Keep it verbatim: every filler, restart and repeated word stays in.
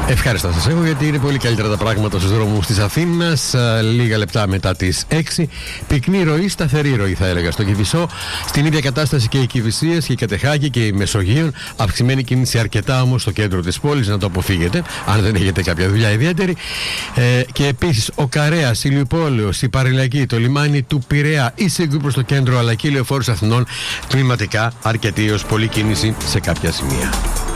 Ευχαριστώ σας εγώ, γιατί είναι πολύ καλύτερα τα πράγματα στους δρόμους της Αθήνας. Λίγα λεπτά μετά τις έξι. Πυκνή ροή, σταθερή ροή θα έλεγα στο Κηφισό. Στην ίδια κατάσταση και οι Κηφισίες και η Κατεχάκη και η Μεσογείων. Αυξημένη κίνηση αρκετά όμως στο κέντρο της πόλης, να το αποφύγετε αν δεν έχετε κάποια δουλειά ιδιαίτερη. Ε, και επίσης ο Καρέας, η Λιουπόλεως, η Παρυλακή, το λιμάνι του Πειραιά, η Σύγκρου προς το κέντρο αλλά και η Λεωφόρος Αθηνών. Κλιματικά αρκετή ως πολύ κίνηση σε κάποια σημεία.